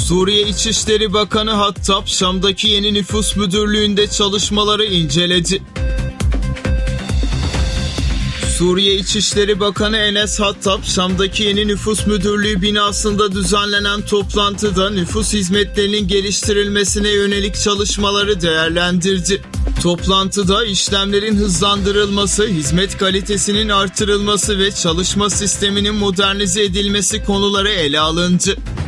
Suriye İçişleri Bakanı Hattab, Şam'daki yeni nüfus müdürlüğünde çalışmaları inceledi. Suriye İçişleri Bakanı Enes Hattab, Şam'daki yeni nüfus müdürlüğü binasında düzenlenen toplantıda nüfus hizmetlerinin geliştirilmesine yönelik çalışmaları değerlendirdi. Toplantıda işlemlerin hızlandırılması, hizmet kalitesinin artırılması ve çalışma sisteminin modernize edilmesi konuları ele alındı.